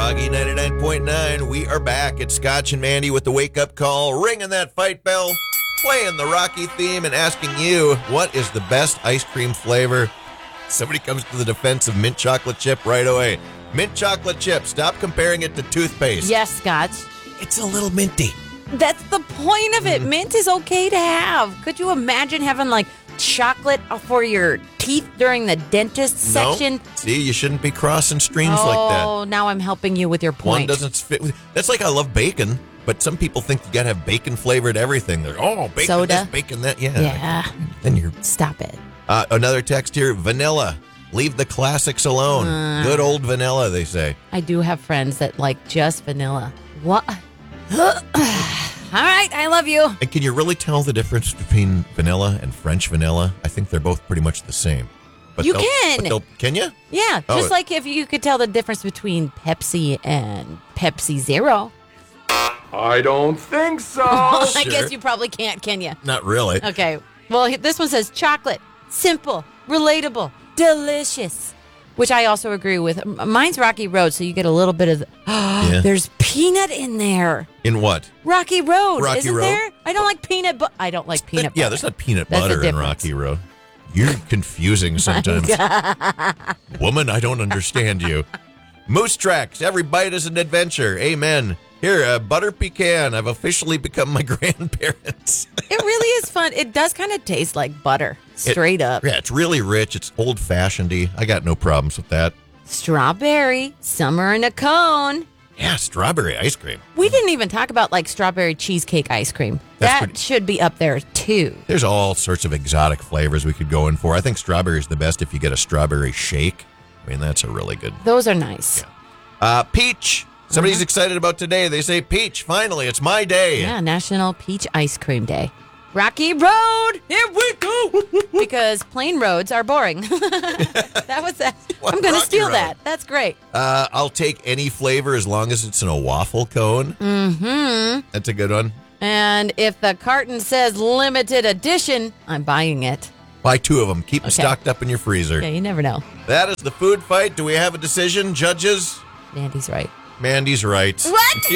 Froggy 99.9. We are back at Scotch and Mandy with the wake-up call, ringing that fight bell, playing the Rocky theme, and asking you, what is the best ice cream flavor? Somebody comes to the defense of mint chocolate chip right away. Mint chocolate chip. Stop comparing it to toothpaste. Yes, Scotch. It's a little minty. That's the point of it. Mint is okay to have. Could you imagine having like chocolate for your teeth during the dentist section? No. See, you shouldn't be crossing streams like that. Oh, now I'm helping you with your point. One doesn't fit with. That's like I love bacon, but some people think you got to have bacon flavored everything. They're bacon soda, this, bacon that. Yeah. Then you're stop it. Another text here: vanilla. Leave the classics alone. Good old vanilla, they say. I do have friends that like just vanilla. What? All right, I love you. And can you really tell the difference between vanilla and French vanilla? I think they're both pretty much the same. But you can. Can you? Yeah, just like if you could tell the difference between Pepsi and Pepsi Zero. I don't think so. I guess you probably can't, can you? Not really. Okay. Well, this one says chocolate, simple, relatable, delicious, which I also agree with. Mine's Rocky Road, so you get a little bit of there's peanut in there. In what? Rocky Road. Rocky Isn't Road? there? I don't like peanut butter. I don't like peanut butter. Yeah, there's not peanut That's the butter in difference. Rocky Road. You're confusing sometimes. Woman, I don't understand you. Moose Tracks. Every bite is an adventure. Amen. Here, butter pecan. I've officially become my grandparents. It really is fun. It does kind of taste like butter, straight up. Yeah, it's really rich. It's old-fashioned-y. I got no problems with that. Strawberry, summer in a cone. Yeah, strawberry ice cream. We didn't even talk about like strawberry cheesecake ice cream. That should be up there too. There's all sorts of exotic flavors we could go in for. I think strawberry is the best if you get a strawberry shake. I mean, that's a really good. Those are nice. Yeah. Peach. Somebody's excited about today. They say, peach, finally, it's my day. Yeah, National Peach Ice Cream Day. Rocky Road, here we go. Because plain roads are boring. That was that. I'm going to steal Road. that. That's great. I'll take any flavor as long as it's in a waffle cone. Mm-hmm. That's a good one. And if the carton says limited edition, I'm buying it. Buy 2 of them. Keep them stocked up in your freezer. Yeah, you never know. That is the food fight. Do we have a decision, judges? Mandy's right. Mandy's right. What?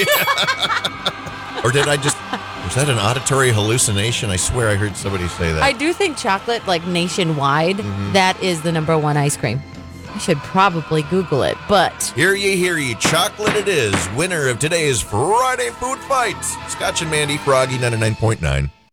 Yeah. Or did I just... Was that an auditory hallucination? I swear I heard somebody say that. I do think chocolate, like nationwide, that is the number one ice cream. I should probably Google it, but... Hear ye, chocolate it is. Winner of today's Friday Food Fight. Scotch and Mandy, Froggy 99.9.